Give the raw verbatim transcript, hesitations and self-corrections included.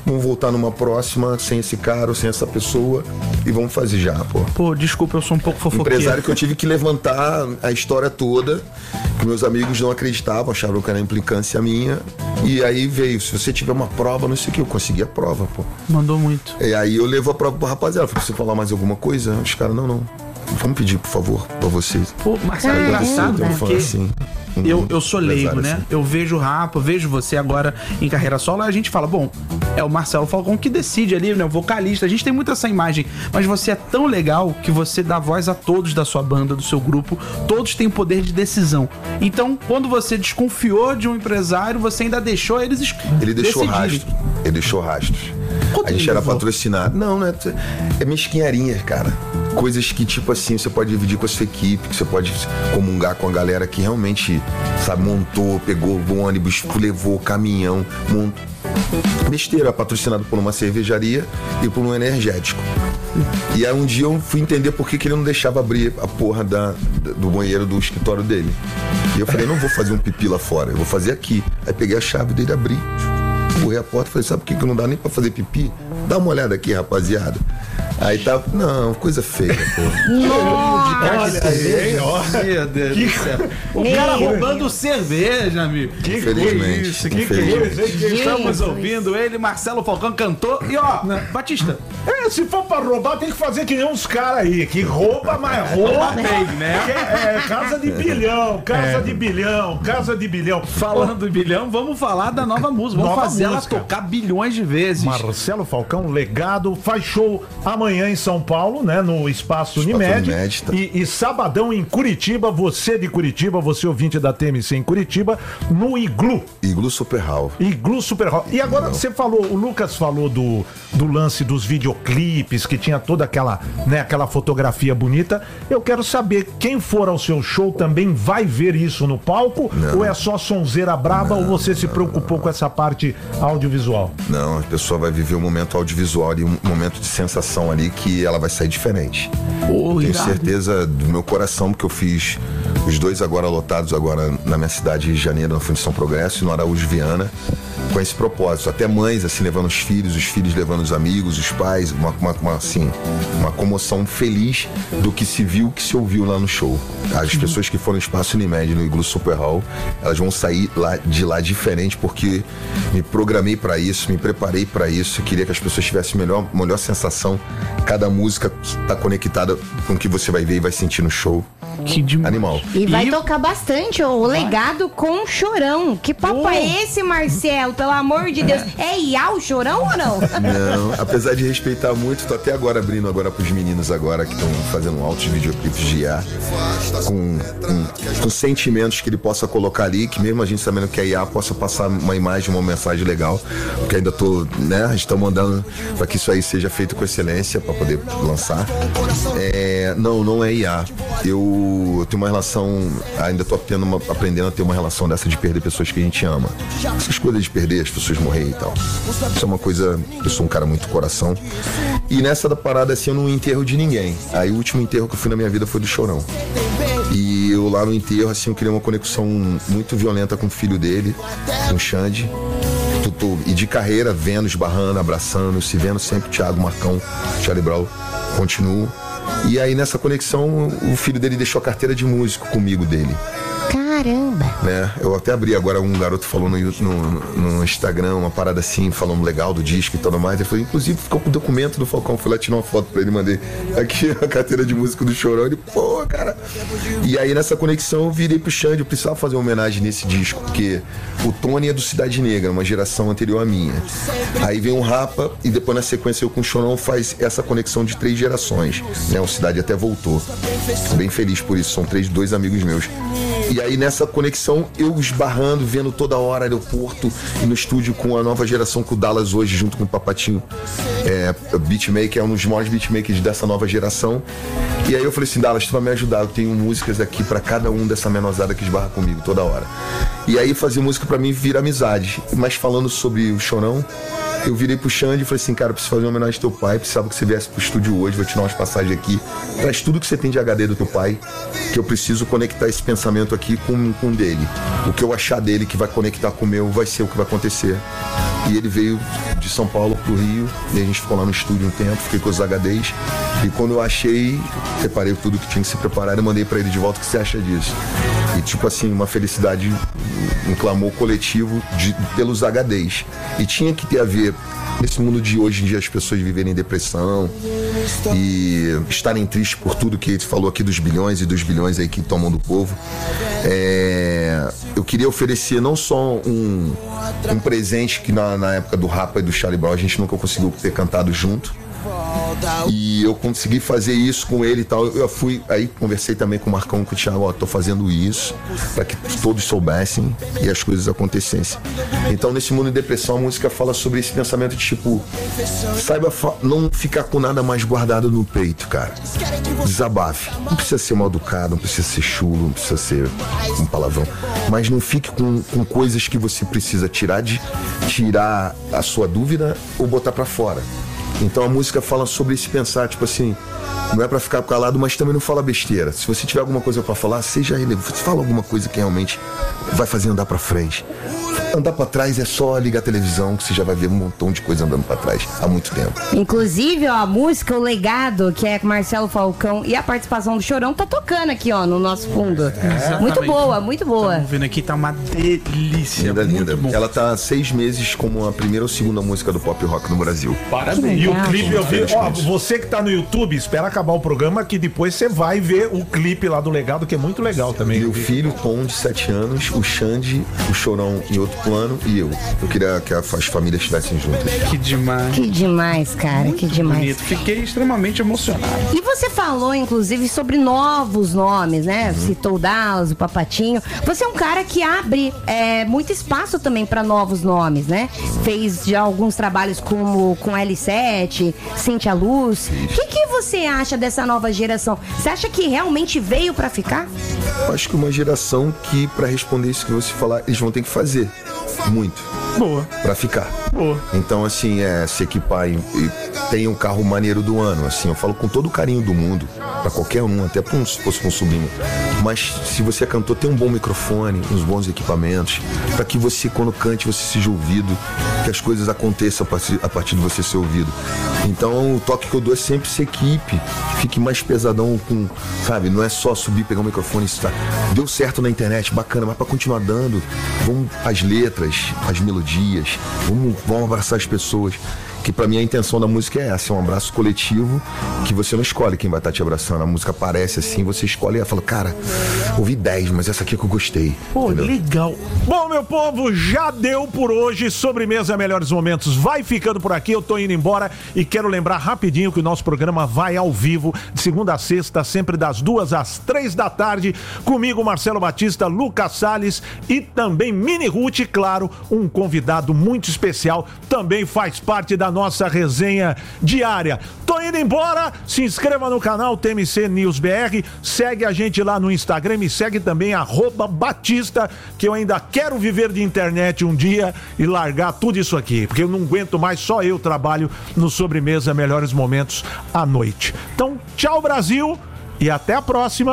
vamos voltar numa próxima, sem esse cara ou sem essa pessoa, e vamos fazer já, pô. Pô, desculpa, eu sou um pouco fofoqueiro. Empresário que eu tive que levantar a história toda, que meus amigos não acreditavam, achavam que era implicância minha, e aí veio, se você tiver uma prova, não sei o que, eu consegui a prova, pô. Mandou muito. E aí eu levo a prova pro rapaziada, falei, você falar mais alguma coisa? Os caras, não, não. Vamos pedir, por favor, pra vocês. Pô, Marcelo, é engraçado, eu porque assim, um eu, eu sou leigo, né? Assim. Eu vejo o Rapa, vejo você agora em carreira solo, aí a gente fala, bom, é o Marcelo Falcão que decide ali, né? O vocalista, a gente tem muito essa imagem, mas você é tão legal que você dá voz a todos da sua banda, do seu grupo, todos têm poder de decisão. Então, quando você desconfiou de um empresário, você ainda deixou eles decidirem. Ele deixou rastro, ele deixou rastros. A gente era patrocinado. Não, né? É mesquinharia, cara. Coisas que, tipo assim, você pode dividir com a sua equipe, que você pode comungar com a galera que realmente, sabe, montou, pegou o ônibus, levou caminhão, montou. Besteira, patrocinado por uma cervejaria e por um energético. E aí um dia eu fui entender por que, que ele não deixava abrir a porra da, do banheiro do escritório dele. E eu falei, não vou fazer um pipi lá fora, eu vou fazer aqui. Aí peguei a chave dele e abri. Corri a porta e falei, sabe por que, que não dá nem pra fazer pipi? Dá uma olhada aqui, rapaziada. Aí tá, não, coisa feia, pô. Olha aí, ó. Meu Deus do céu. O cara roubando cerveja, amigo. Que coisa isso, que coisa. Estamos ouvindo ele, Marcelo Falcão, cantou. E ó, Batista. É, se for pra roubar, tem que fazer que nem uns caras aí, que rouba, mas rouba bem, né? É, é, casa de bilhão, casa é. de bilhão, casa de bilhão. Falando em bilhão, vamos falar da nova música. Vamos nova fazer música. ela tocar bilhões de vezes. Marcelo Falcão, legado, faz show amanhã em São Paulo, né? No Espaço, Espaço Unimed. Unimed tá. e, e sabadão em Curitiba, você de Curitiba, você ouvinte da T M C em Curitiba, no Iglu. Iglu Super Hall. Iglu Super Hall. E agora Não. você falou, o Lucas falou do, do lance dos videoclipes, que tinha toda aquela, né, aquela fotografia bonita. Eu quero saber, quem for ao seu show também vai ver isso no palco? Não. Ou é só sonzeira braba? Não, ou você se preocupou não, não. com essa parte audiovisual? Não, a pessoa vai viver um momento audiovisual e um momento de sensação ali que ela vai sair diferente. Oh, Tenho irado. certeza do meu coração, porque eu fiz os dois agora lotados agora na minha cidade, Rio de Janeiro, na Fundição Progresso e no Araújo Viana, com esse propósito. Até mães, assim, levando os filhos, os filhos levando os amigos, os pais, uma, uma, uma, assim, uma comoção feliz do que se viu, que se ouviu lá no show. As pessoas que foram no Espaço Unimed, no Iglu Super Hall, elas vão sair lá, de lá diferente, porque me programei pra isso, me preparei pra isso, eu queria que as pessoas tivessem melhor, melhor sensação. Cada música tá conectada com o que você vai ver e vai sentir no show. Que demais. Animal. E vai e... tocar bastante ó, o legado com o Chorão. Que papo oh. é esse, Marcelo? Pelo amor de Deus. É I A o Chorão ou não? Não, apesar de respeitar muito, tô até agora abrindo agora pros meninos agora que estão fazendo altos videoclipes de I A com, com, com sentimentos que ele possa colocar ali, que mesmo a gente sabendo que é I A possa passar uma imagem, uma mensagem legal, porque ainda tô, né, a gente tá mandando para que isso aí seja feito com excelência para poder lançar. É, não, não é I A. Eu Eu tenho uma relação, ainda tô tendo uma, aprendendo a ter uma relação dessa de perder pessoas que a gente ama. Essas coisas de perder, as pessoas morrerem e tal. Isso é uma coisa, eu sou um cara muito coração. E nessa da parada, assim, eu não enterro de ninguém. Aí o último enterro que eu fui na minha vida foi do Chorão. E eu lá no enterro, assim, eu criei uma conexão muito violenta com o filho dele, com o Xande. E de carreira, vendo, esbarrando, abraçando, se vendo sempre, Thiago Marcão, Charlie Brown, continuo. E aí nessa conexão o filho dele deixou a carteira de músico comigo dele. Caramba! Né? Eu até abri agora, um garoto falou no, no, no Instagram, uma parada assim, falando legal do disco e tudo mais. Ele falou, inclusive ficou com o documento do Falcão, fui lá tirar uma foto pra ele, mandei aqui a carteira de músico do Chorão. Ele, pô, cara. E aí nessa conexão eu virei pro Xande, eu precisava fazer uma homenagem nesse disco, porque o Tony é do Cidade Negra, uma geração anterior à minha. Aí vem um Rapa e depois na sequência eu com o Chorão faz essa conexão de três gerações. Né? O Cidade até voltou. Tô bem feliz por isso, são três, dois amigos meus. E aí nessa conexão, eu esbarrando, vendo toda hora aeroporto e no estúdio com a nova geração, com o Dallas hoje, junto com o Papatinho, é, beatmaker, é um dos maiores beatmakers dessa nova geração. E aí eu falei assim, Dallas, tu vai me ajudar, eu tenho músicas aqui pra cada um dessa menosada que esbarra comigo toda hora. E aí fazer música pra mim vira amizade. Mas falando sobre o Chorão, eu virei pro Xande e falei assim, cara, eu preciso fazer uma homenagem ao teu pai, precisava que você viesse pro estúdio hoje, vou te dar umas passagens aqui, traz tudo que você tem de H D do teu pai, que eu preciso conectar esse pensamento aqui com o dele. O que eu achar dele que vai conectar com o meu vai ser o que vai acontecer. e ele veio de São Paulo pro Rio, e a gente ficou lá no estúdio um tempo, fiquei com os H Ds, e quando eu achei, preparei tudo que tinha que se preparar e mandei pra ele de volta. O que você acha disso? E tipo assim, uma felicidade, um clamor coletivo de, pelos H Ds. E tinha que ter a ver, nesse mundo de hoje em dia, as pessoas viverem depressão e estarem tristes por tudo que ele falou aqui dos bilhões e dos bilhões aí que tomam do povo. É, eu queria oferecer não só um, um presente que na, na época do Rapa e do Charlie Brown a gente nunca conseguiu ter cantado junto. E eu consegui fazer isso com ele e tal. Eu fui, aí conversei também com o Marcão e com o Thiago, ó, tô fazendo isso para que todos soubessem e as coisas acontecessem. Então, nesse mundo de depressão, a música fala sobre esse pensamento de tipo, saiba não ficar com nada mais guardado no peito, cara. Desabafe. Não precisa ser mal educado, não precisa ser chulo, não precisa ser um palavrão. Mas não fique com, com coisas que você precisa tirar de tirar a sua dúvida ou botar pra fora. Então a música fala sobre esse pensar, tipo assim, não é pra ficar calado, mas também não fala besteira. Se você tiver alguma coisa pra falar, seja relevante, fala alguma coisa que realmente vai fazer andar pra frente. Andar pra trás é só ligar a televisão, que você já vai ver um montão de coisa andando pra trás há muito tempo. Inclusive, ó, a música, o legado, que é Marcelo Falcão, e a participação do Chorão tá tocando aqui, ó, no nosso fundo. É, muito boa, muito boa. Estamos vendo aqui, tá uma delícia. Linda, muito linda. bom. Ela tá há seis meses como a primeira ou segunda música do pop rock no Brasil. Parabéns. E o clipe eu vi, ó, você que tá no YouTube, espera acabar o programa que depois você vai ver o clipe lá do legado, que é muito legal também. E o filho, Tom, de sete anos, o Xande, o Chorão em outro plano e eu. Eu queria que as famílias estivessem juntas. Que demais. Que demais, cara, muito que demais. Bonito. Fiquei extremamente emocionado. E você falou, inclusive, sobre novos nomes, né? Uhum. Citou o Dallas, o Papatinho. Você é um cara que abre é, muito espaço também para novos nomes, né? Fez já alguns trabalhos como com L sete, Cintia Luz. O que, que você acha dessa nova geração? Você acha que realmente veio para ficar? Eu acho que uma geração que, para responder isso que você falar, eles vão ter que fazer muito. Boa. Pra ficar. Boa. Então, assim, é se equipar e, e tem um carro maneiro do ano, assim, eu falo com todo o carinho do mundo, pra qualquer um, até pra um, se fosse um sobrinho. Mas se você é cantor, tem um bom microfone, uns bons equipamentos, pra que você, quando cante, você seja ouvido, que as coisas aconteçam a partir, a partir de você ser ouvido. Então, o toque que eu dou é sempre ser equipe, fique mais pesadão com, sabe, não é só subir, pegar o microfone e estar. Deu certo na internet, bacana, mas pra continuar dando, vamos as letras, as melodias, vamos, vamos abraçar as pessoas. Que pra mim a intenção da música é essa, é um abraço coletivo que você não escolhe quem vai estar te abraçando. A música aparece assim, você escolhe e fala, cara, ouvi dez, mas essa aqui é que eu gostei. Pô, entendeu? Legal. Bom, meu povo, já deu por hoje. Sobremesa Melhores Momentos vai ficando por aqui. Eu tô indo embora e quero lembrar rapidinho que o nosso programa vai ao vivo, de segunda a sexta, sempre das duas às três da tarde. Comigo, Marcelo Batista, Lucas Salles e também Mini Ruth, claro, um convidado muito especial, também faz parte da nossa resenha diária. Tô indo embora, se inscreva no canal T M C News B R, segue a gente lá no Instagram, me segue também arroba Batista, que eu ainda quero viver de internet um dia e largar tudo isso aqui, porque eu não aguento mais, só eu trabalho no Sobremesa Melhores Momentos à noite. Então, tchau Brasil e até a próxima.